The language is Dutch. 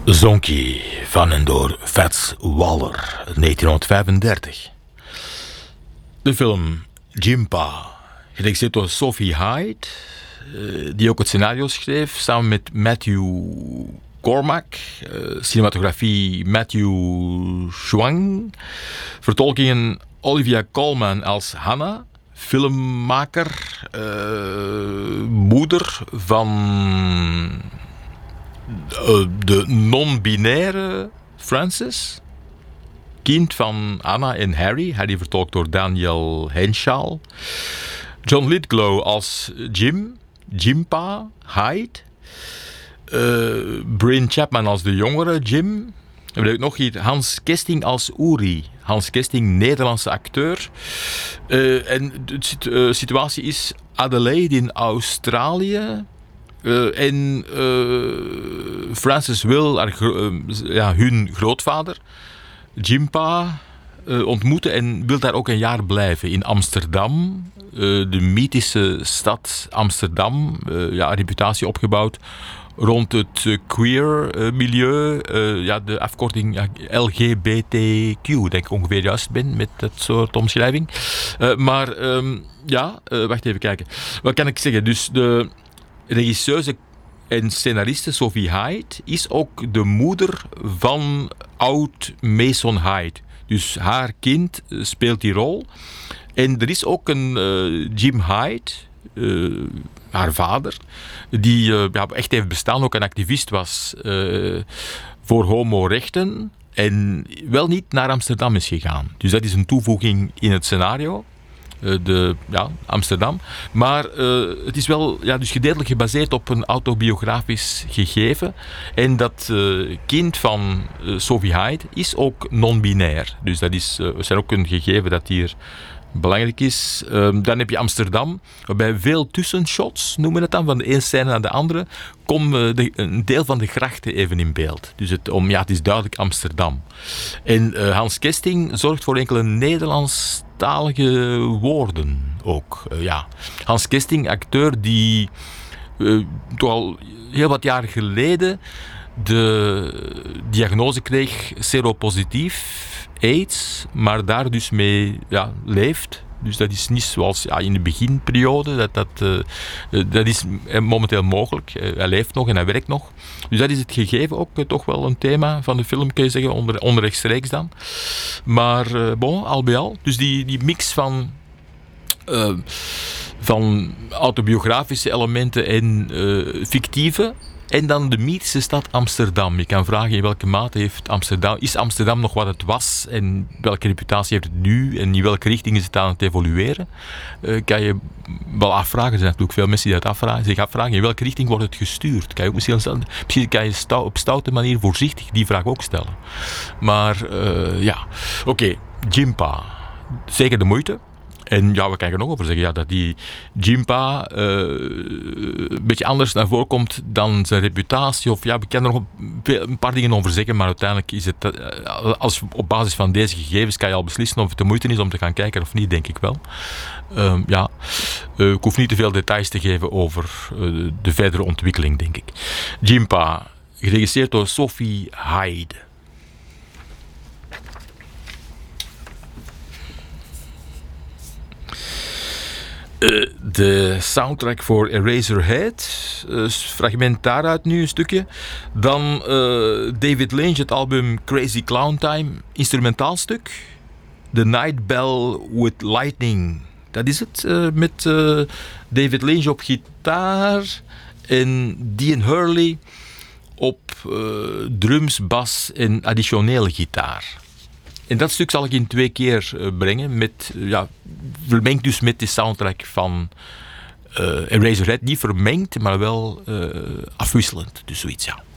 Zonky van en door Fats Waller, 1935. De film Jimpa, geregisseerd door Sophie Hyde, die ook het scenario schreef, samen met Matthew Cormack, cinematografie Matthew Schwang, vertolkingen Olivia Colman als Hannah, filmmaker, moeder van de non-binaire Frances, kind van Anna en Harry. Harry vertolkt door Daniel Henshaw. John Lithgow als Jimpa Hyde. Bryn Chapman als de jongere Jim. En we hebben nog hier Hans Kesting als Uri. Hans Kesting, Nederlandse acteur. En de situatie is Adelaide in Australië. En Frances wil hun grootvader, Jimpa, ontmoeten en wil daar ook een jaar blijven in Amsterdam. De mythische stad Amsterdam, reputatie opgebouwd rond het queer milieu, de afkorting LGBTQ, denk ik ongeveer juist ben met dat soort omschrijving. Wacht even kijken. Wat kan ik zeggen? Dus de regisseuse en scenariste Sophie Hyde is ook de moeder van oud Mason Hyde. Dus haar kind speelt die rol. En er is ook een Jim Hyde, haar vader, die echt heeft bestaan, ook een activist was voor homorechten en wel niet naar Amsterdam is gegaan. Dus dat is een toevoeging in het scenario. Amsterdam. Maar het is wel dus gedeeltelijk gebaseerd op een autobiografisch gegeven. En dat kind van Sophie Hyde is ook non-binair. Dus dat is ook een gegeven dat hier belangrijk is. Dan heb je Amsterdam, waarbij veel tussenshots, noemen we het dan, van de ene scène naar de andere, komt een deel van de grachten even in beeld. Dus het is duidelijk Amsterdam. En Hans Kesting zorgt voor enkele Nederlandstalige woorden ook. Hans Kesting, acteur die toch al heel wat jaren geleden de diagnose kreeg seropositief AIDS, maar daar dus mee leeft. Dus dat is niet zoals in de beginperiode. Dat is momenteel mogelijk. Hij leeft nog en hij werkt nog. Dus dat is het gegeven ook toch wel een thema van de film, kun je zeggen, onrechtstreeks dan. Maar al bij al. Dus die mix van autobiografische elementen en fictieve. En dan de mythische stad Amsterdam. Je kan vragen in welke mate is Amsterdam nog wat het was en welke reputatie heeft het nu en in welke richting is het aan het evolueren. Kan je wel afvragen. Er zijn natuurlijk veel mensen die dat zich afvragen. In welke richting wordt het gestuurd? Kan je ook misschien kan je op stoute manier voorzichtig die vraag ook stellen. Maar Oké, Jimpa. Zeker de moeite. En wat kan ik er nog over zeggen? Dat die Jimpa een beetje anders naar voren komt dan zijn reputatie. Of we kunnen er nog een paar dingen over zeggen, maar uiteindelijk is het, als op basis van deze gegevens kan je al beslissen of het de moeite is om te gaan kijken of niet, denk ik wel. Ik hoef niet te veel details te geven over de verdere ontwikkeling, denk ik. Jimpa, geregisseerd door Sophie Hyde. De soundtrack voor Eraserhead, fragment daaruit nu een stukje. Dan David Lynch, het album Crazy Clown Time, instrumentaal stuk. The Night Bell with Lightning, dat is het, met David Lynch op gitaar en Dean Hurley op drums, bas en additionele gitaar. En dat stuk zal ik in 2 keer brengen, vermengd dus met de soundtrack van Eraserhead. Niet vermengd, maar wel afwisselend. Dus zoiets,